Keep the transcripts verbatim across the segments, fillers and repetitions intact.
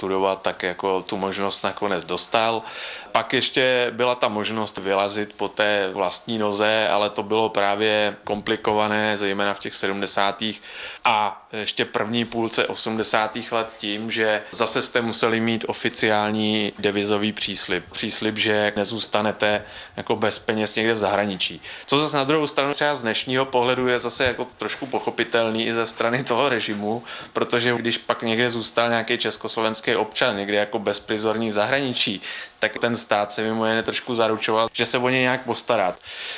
studovat, tak jako tu možnost nakonec dostal. Pak ještě byla ta možnost vylazit po té vlastní noze, ale to bylo právě komplikované, zejména v těch sedmdesátých a ještě první půlce osmdesátých let tím, že zase jste museli mít oficiální devizový příslib. Příslib, že nezůstanete jako bez peněz někde v zahraničí. Co zase na druhou stranu třeba z dnešního pohledu je zase jako trošku pochopitelný i ze strany toho režimu, protože když pak někde zůstal nějaký československý občan, někde jako bezprizorní v zahraničí, tak ten stát se mimo jiné trošku zaručoval, že se o ně nějak postarat.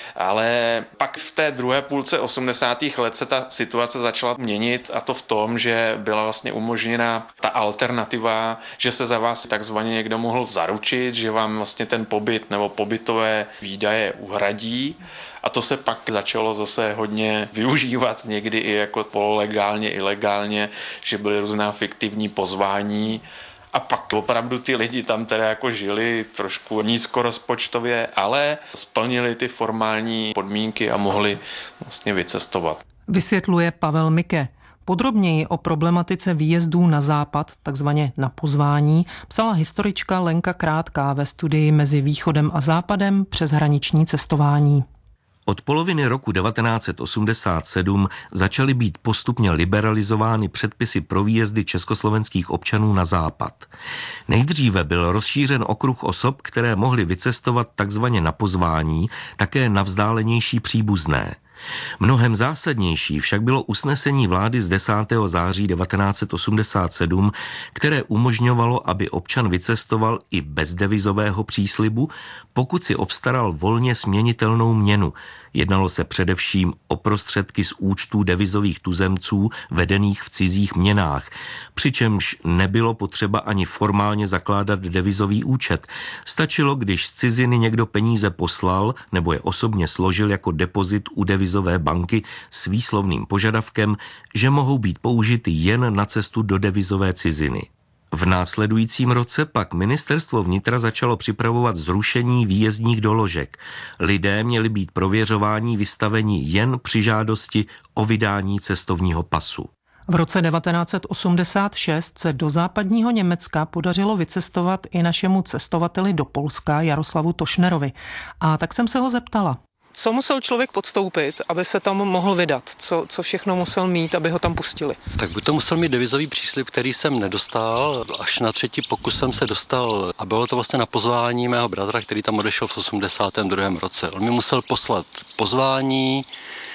Ale pak v té druhé půlce osmdesátých let se ta situace začala měnit a to v tom, že byla vlastně umožněna ta alternativa, že se za vás takzvaně někdo mohl zaručit, že vám vlastně ten pobyt nebo pobytové výdaje uhradí. A to se pak začalo zase hodně využívat někdy i jako pololegálně, ilegálně, že byly různá fiktivní pozvání. A pak opravdu ty lidi tam teda jako žili trošku nízkorozpočtově, ale splnili ty formální podmínky a mohli vlastně vycestovat. Vysvětluje Pavel Mike. Podrobněji o problematice výjezdů na západ, takzvaně na pozvání, psala historička Lenka Krátká ve studii Mezi východem a západem přes hraniční cestování. Od poloviny roku devatenáct set osmdesát sedm začaly být postupně liberalizovány předpisy pro výjezdy československých občanů na západ. Nejdříve byl rozšířen okruh osob, které mohly vycestovat takzvaně na pozvání, také na vzdálenější příbuzné. Mnohem zásadnější však bylo usnesení vlády z desátého září devatenáct set osmdesát sedm, které umožňovalo, aby občan vycestoval i bez devizového příslibu, pokud si obstaral volně směnitelnou měnu. Jednalo se především o prostředky z účtů devizových tuzemců vedených v cizích měnách, přičemž nebylo potřeba ani formálně zakládat devizový účet. Stačilo, když z ciziny někdo peníze poslal nebo je osobně složil jako depozit u devizové banky s výslovným požadavkem, že mohou být použity jen na cestu do devizové ciziny. V následujícím roce pak ministerstvo vnitra začalo připravovat zrušení výjezdních doložek. Lidé měli být prověřováni vystaveni jen při žádosti o vydání cestovního pasu. V roce devatenáct set osmdesát šest se do západního Německa podařilo vycestovat i našemu cestovateli do Polska Jaroslavu Tošnerovi. A tak jsem se ho zeptala. Co musel člověk podstoupit, aby se tam mohl vydat? Co, co všechno musel mít, aby ho tam pustili? Tak buď to musel mít devizový příslib, který jsem nedostal, až na třetí pokus jsem se dostal a bylo to vlastně na pozvání mého bratra, který tam odešel v osmdesátém druhém roce. On mi musel poslat pozvání,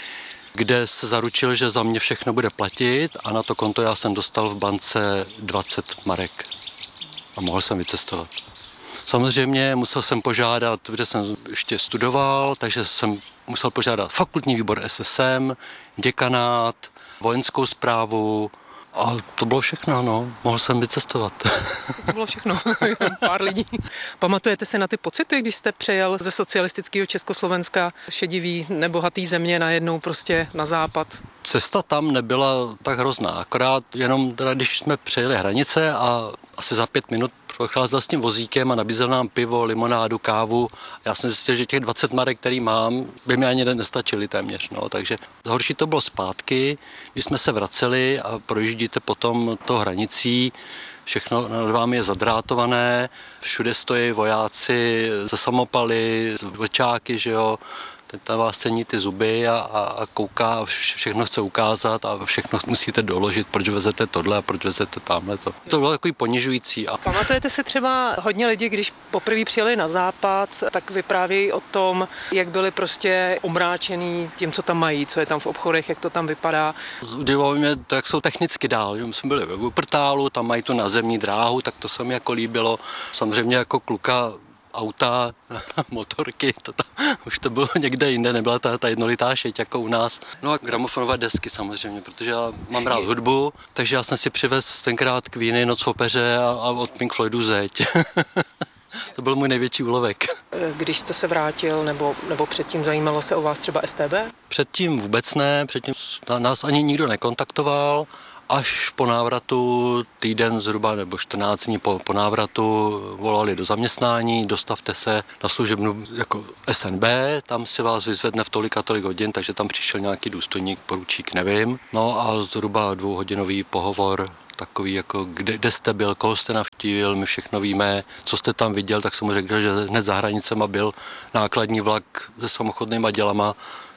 kde se zaručil, že za mě všechno bude platit a na to konto já jsem dostal v bance dvacet marek a mohl jsem vycestovat. Samozřejmě musel jsem požádat, protože jsem ještě studoval, takže jsem musel požádat fakultní výbor S S M, děkanát, vojenskou správu a to bylo všechno, no. Mohl jsem vycestovat. To bylo všechno, pár lidí. Pamatujete se na ty pocity, když jste přejel ze socialistického Československa, šedivý, nebohatý země najednou prostě na západ? Cesta tam nebyla tak hrozná, akorát jenom teda, když jsme přejeli hranice a asi za pět minut procházel s tím vozíkem a nabízel nám pivo, limonádu, kávu. Já jsem zjistil, že těch dvacet marek, který mám, by mi ani nestačily téměř. No. Takže horší to bylo zpátky, když jsme se vraceli a projíždíte potom to hranicí, všechno nad vámi je zadrátované, všude stojí vojáci se samopaly, vlčáky, že jo, ten tam vás cení ty zuby a, a, a kouká a všechno chce ukázat a všechno musíte doložit, proč vezete tohle a proč vezete tamhle to. To bylo takový ponižující. A... Pamatujete si třeba hodně lidí, když poprvé přijeli na západ, tak vyprávějí o tom, jak byli prostě omráčený tím, co tam mají, co je tam v obchodech, jak to tam vypadá. Udivovalo mě to, jak jsou technicky dál. My jsme byli ve Wuppertalu, tam mají tu nazemní dráhu, tak to se mi jako líbilo. Samozřejmě jako kluka auta, motorky, to tam, už to bylo někde jinde, nebyla ta, ta jednolitá šeť jako u nás. No a gramofonové desky samozřejmě, protože já mám rád hudbu, takže já jsem si přivez tenkrát Queeny, Noc v opeře a, a od Pink Floydu Zeď. To byl můj největší úlovek. Když jste se vrátil, nebo, nebo předtím zajímalo se o vás třeba S T B? Předtím vůbec ne, předtím nás ani nikdo nekontaktoval Až po návratu týden zhruba nebo čtrnáct dní po, po návratu volali do zaměstnání, dostavte se na služebnu jako S N B, tam si vás vyzvedne v tolik a tolik hodin, takže tam přišel nějaký důstojník, poručík, nevím. No a zhruba dvouhodinový pohovor, takový jako kde, kde jste byl, koho jste navštívil, my všechno víme, co jste tam viděl, tak jsem mu řekl, že hned za hranicema byl nákladní vlak se samochodnýma dělama,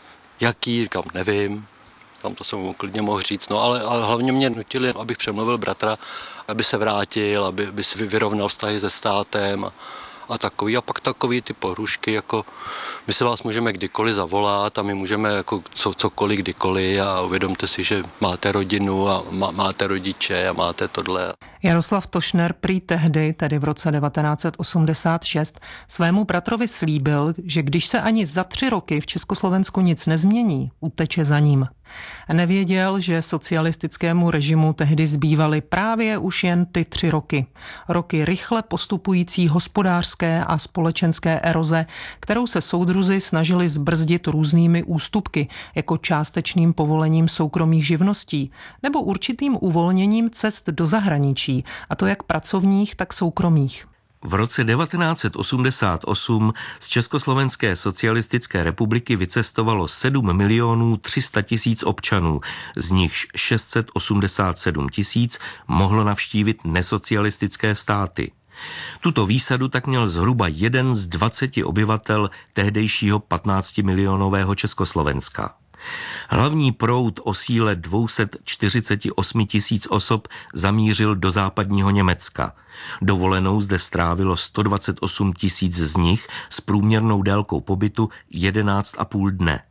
jaký, říkám, nevím. Tam to jsem mu klidně mohl říct, no ale, ale hlavně mě nutili, abych přemluvil bratra, aby se vrátil, aby, aby si vyrovnal vztahy se státem a, a takový. A pak takový ty pohrůžky, jako my se vás můžeme kdykoliv zavolat a my můžeme jako co, cokoliv kdykoliv a uvědomte si, že máte rodinu a má, máte rodiče a máte tohle. Jaroslav Tošner prý tehdy, tedy v roce devatenáct set osmdesát šest, svému bratrovi slíbil, že když se ani za tři roky v Československu nic nezmění, uteče za ním. Nevěděl, že socialistickému režimu tehdy zbývaly právě už jen ty tři roky. Roky rychle postupující hospodářské a společenské eroze, kterou se soudruzi snažili zbrzdit různými ústupky, jako částečným povolením soukromých živností nebo určitým uvolněním cest do zahraničí, a to jak pracovních, tak soukromých. V roce devatenáct set osmdesát osm z Československé socialistické republiky vycestovalo sedm milionů tři sta tisíc občanů, z nichž šest set osmdesát sedm tisíc mohlo navštívit nesocialistické státy. Tuto výsadu tak měl zhruba jeden z dvaceti obyvatel tehdejšího patnáctimilionového Československa. Hlavní proud o síle dvě stě čtyřicet osm tisíc osob zamířil do západního Německa. Dovolenou zde strávilo sto dvacet osm tisíc z nich s průměrnou délkou pobytu jedenáct a půl dne.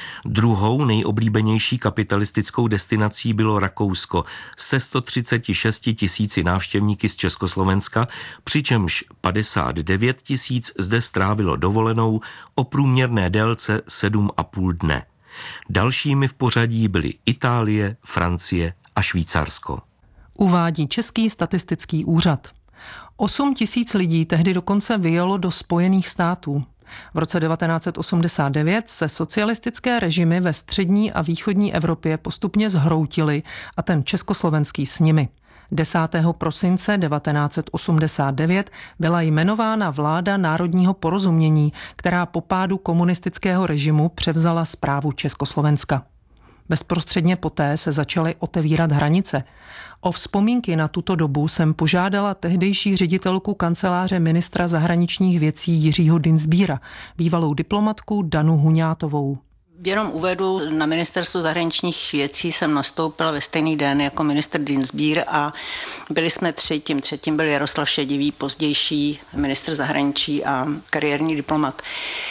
Druhou nejoblíbenější kapitalistickou destinací bylo Rakousko se sto třicet šest tisíci návštěvníky z Československa, přičemž padesát devět tisíc zde strávilo dovolenou o průměrné délce sedm a půl dne. Dalšími v pořadí byly Itálie, Francie a Švýcarsko. Uvádí Český statistický úřad. Osm tisíc lidí tehdy dokonce vyjelo do Spojených států. V roce devatenáct set osmdesát devět se socialistické režimy ve střední a východní Evropě postupně zhroutily a ten československý s nimi. desátého prosince devatenáct set osmdesát devět byla jmenována vláda národního porozumění, která po pádu komunistického režimu převzala správu Československa. Bezprostředně poté se začaly otevírat hranice. O vzpomínky na tuto dobu jsem požádala tehdejší ředitelku kanceláře ministra zahraničních věcí Jiřího Dienstbiera, bývalou diplomatku Danu Huňátovou. Jenom uvedu, na ministerstvu zahraničních věcí jsem nastoupila ve stejný den jako ministr Dienstbier a byli jsme tři, tím třetím byl Jaroslav Šedivý, pozdější ministr zahraničí a kariérní diplomat.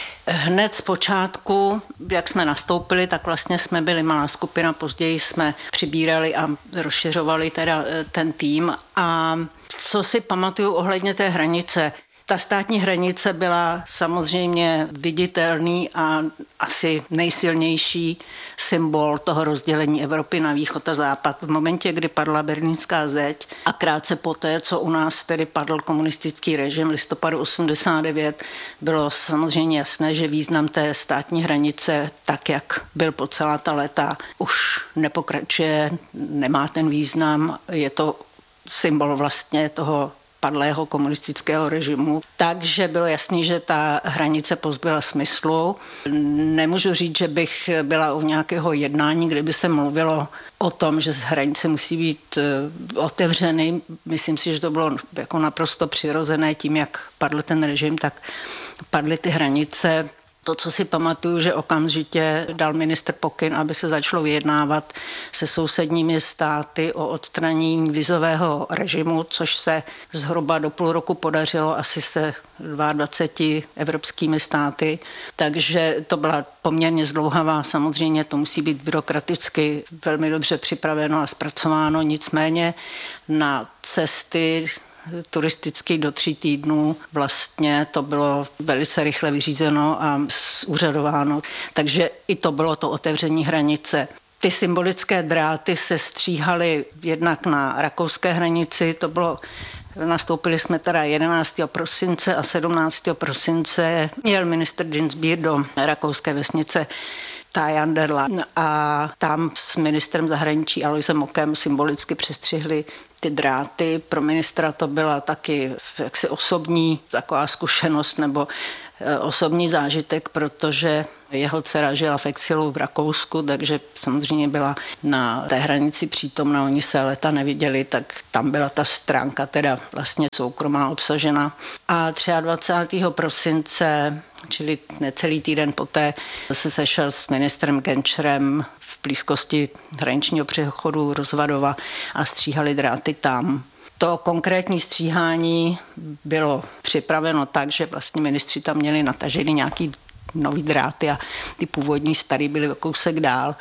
Hned z počátku, jak jsme nastoupili, tak vlastně jsme byli malá skupina, později jsme přibírali a rozšiřovali teda ten tým. A co si pamatuju ohledně té hranice, ta státní hranice byla samozřejmě viditelný a asi nejsilnější symbol toho rozdělení Evropy na východ a západ. V momentě, kdy padla Berlínská zeď a krátce poté, co u nás tedy padl komunistický režim v listopadu osmdesát devět, bylo samozřejmě jasné, že význam té státní hranice, tak jak byl po celá ta léta, už nepokračuje, nemá ten význam, je to symbol vlastně toho padlého komunistického režimu, takže bylo jasný, že ta hranice pozbyla smyslu. Nemůžu říct, že bych byla u nějakého jednání, kde by se mluvilo o tom, že hranice musí být otevřeny. Myslím si, že to bylo jako naprosto přirozené tím, jak padl ten režim, tak padly ty hranice. To, co si pamatuju, že okamžitě dal ministr pokyn, aby se začalo vyjednávat se sousedními státy o odstranění vizového režimu, což se zhruba do půl roku podařilo asi se dvaceti dvěma evropskými státy. Takže to byla poměrně zdlouhavá, samozřejmě to musí být byrokraticky velmi dobře připraveno a zpracováno, nicméně na cesty turisticky do tří týdnů vlastně to bylo velice rychle vyřízeno a zúřadováno. Takže i to bylo to otevření hranice. Ty symbolické dráty se stříhaly jednak na rakouské hranici, to bylo, nastoupili jsme teda jedenáctého prosince a sedmnáctého prosince jel ministr Dienstbier do rakouské vesnice Tajanderla a tam s ministrem zahraničí Aloisem Okem symbolicky přestřihli ty dráty. Pro ministra to byla taky jaksi osobní taková zkušenost nebo osobní zážitek, protože jeho dcera žila v exilu v Rakousku, takže samozřejmě byla na té hranici přítomna, oni se leta neviděli, tak tam byla ta stránka teda vlastně soukromá obsažena. A dvacátého třetího prosince, čili necelý týden poté, se sešel s ministrem Genscherem v blízkosti hraničního přechodu Rozvadova a stříhali dráty tam. To konkrétní stříhání bylo připraveno tak, že vlastně ministři tam měli natažený nějaký nový dráty a ty původní starý byly o kousek dál.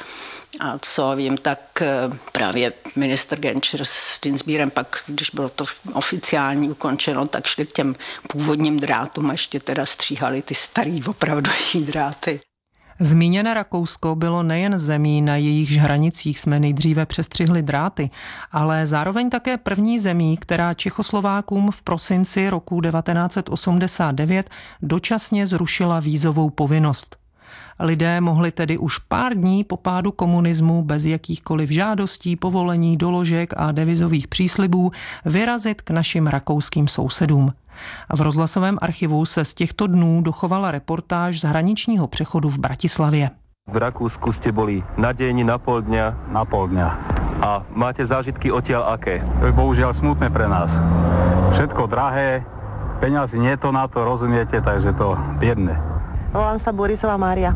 A co vím, tak právě ministr Genscher s Dienstbierem pak, když bylo to oficiální ukončeno, tak šli k těm původním drátům a ještě teda stříhali ty starý opravdový dráty. Zmíněné Rakousko bylo nejen zemí, na jejichž hranicích jsme nejdříve přestřihli dráty, ale zároveň také první zemí, která Čechoslovákům v prosinci roku devatenáct set osmdesát devět dočasně zrušila vízovou povinnost. Lidé mohli tedy už pár dní po pádu komunismu bez jakýchkoliv žádostí, povolení, doložek a devizových příslibů vyrazit k našim rakouským sousedům. V rozhlasovém archivu se z těchto dnů dochovala reportáž z hraničního přechodu v Bratislavě. V Rakúsku ste boli na deň, na pol dňa? Na pol dňa. A máte zážitky odtiaľ aké? To je bohužiaľ smutné pre nás. Všetko drahé, peňazí nie to na to, rozumiete, takže to biedne. Volám sa Borisová Mária.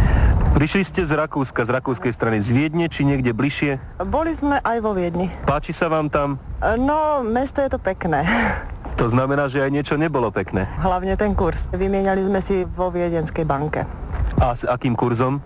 Prišli ste z Rakúska, z rakúskej strany, z Viedne či niekde bližšie? Boli sme aj vo Viedni. Páči sa vám tam? No, mesto je to pekné. To znamená, že aj niečo nebolo pekné. Hlavne ten kurz. Vymieniali sme si vo Viedenskej banke. A s akým kurzom?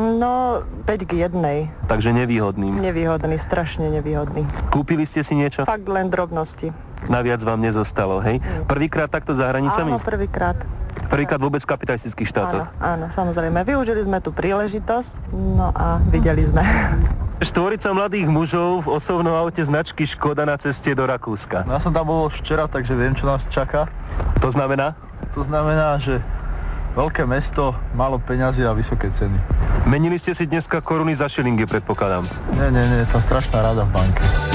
No, päť k jednej. Takže nevýhodným. Nevýhodný, strašne nevýhodný. Kúpili ste si niečo? Fakt len drobnosti. Naviac vám nezostalo, hej? Prvýkrát takto za hranicami? Áno, prvýkrát. Prvýkrát vôbec v kapitalistických štátoch? Áno, áno, samozrejme. Využili sme tú príležitosť, no a videli sme. Štvorica mladých mužov v osobnom aute značky Škoda na ceste do Rakúska. Ja som tam bol včera, takže viem, čo nás čaká. To znamená? To znamená, že veľké mesto, málo peňazí a vysoké ceny. Menili ste si dneska koruny za šilingy, predpokladám. Nie, nie, nie, je to strašná rada v banke.